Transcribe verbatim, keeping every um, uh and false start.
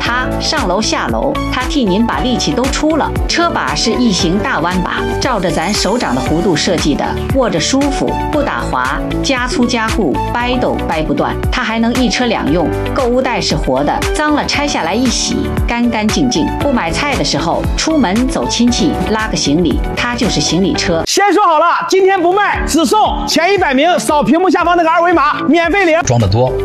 它上楼下楼，它替您把力气都出了。车把是异形大弯把，照着咱手掌的弧度设计的，握着舒服，不打滑，加粗加固，掰都掰不断。它还能一车两用。购物袋是活的，脏了拆下来一洗，干干净净。不买菜的时候，出门走亲戚，拉个行李，它就是行李车。 先说好了，今天不卖，只送前一百名扫屏幕下方那个二维码，免费领。 装的多，